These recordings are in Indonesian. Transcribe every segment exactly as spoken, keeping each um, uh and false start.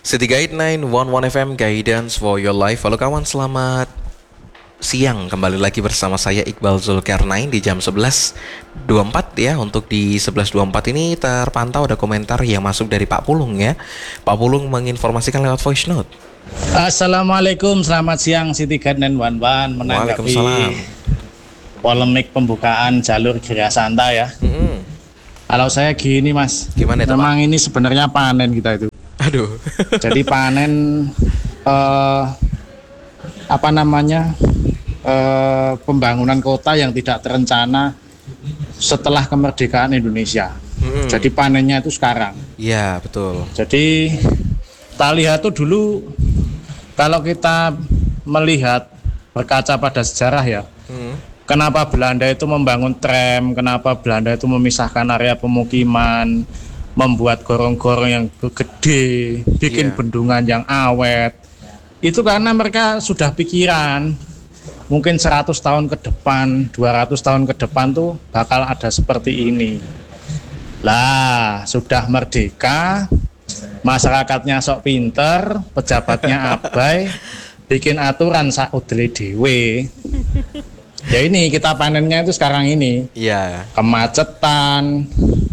City Guide sembilan satu satu F M Guidance for your life. Halo kawan, selamat siang. Kembali lagi bersama saya Iqbal Zulkarnain di jam sebelas dua puluh empat ya. Untuk di sebelas dua puluh empat ini terpantau ada komentar yang masuk dari Pak Pulung ya. Pak Pulung menginformasikan lewat voice note. Assalamualaikum, selamat siang City Guide sembilan satu satu menanggapi polemik pembukaan jalur Gria Santa ya. Mm-hmm. Kalau saya gini mas, gimana itu, memang Pak? Ini sebenarnya panen kita itu. Aduh. Jadi panen eh, apa namanya eh, pembangunan kota yang tidak terencana setelah kemerdekaan Indonesia. Mm-hmm. Jadi panennya itu sekarang. Iya betul. Jadi kita lihat tuh dulu, kalau kita melihat berkaca pada sejarah ya, hmm. kenapa Belanda itu membangun tram, kenapa Belanda itu memisahkan area pemukiman, membuat gorong-gorong yang gede, bikin yeah. bendungan yang awet, itu karena mereka sudah pikiran mungkin seratus tahun ke depan, dua ratus tahun ke depan tuh bakal ada seperti ini. Lah, sudah merdeka, masyarakatnya sok pinter, pejabatnya abai, bikin aturan sak udele dhewe. Ya ini kita panennya itu sekarang ini. Iya. Kemacetan,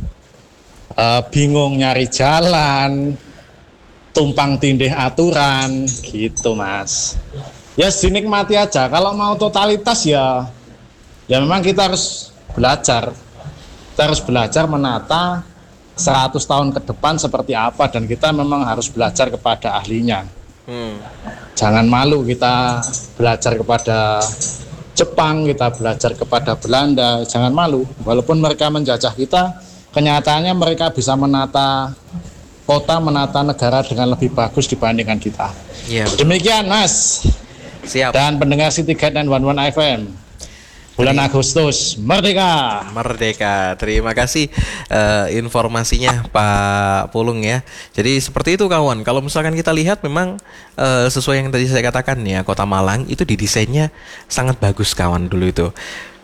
uh, bingung nyari jalan, tumpang tindih aturan, gitu mas. Ya dinikmati aja. Kalau mau totalitas ya, ya memang kita harus belajar. Kita harus belajar menata seratus tahun ke depan seperti apa, dan kita memang harus belajar kepada ahlinya. Hmm. Jangan malu kita belajar kepada Jepang, kita belajar kepada Belanda, jangan malu. Walaupun mereka menjajah kita, kenyataannya mereka bisa menata kota, menata negara dengan lebih bagus dibandingkan kita. Yeah. Demikian Mas. Siap. Dan pendengar City Guide sembilan satu satu F M. Bulan Agustus, merdeka. Merdeka. Terima kasih uh, informasinya Pak Pulung ya. Jadi seperti itu kawan. Kalau misalkan kita lihat memang uh, sesuai yang tadi saya katakan ya, Kota Malang itu didesainnya sangat bagus kawan dulu itu.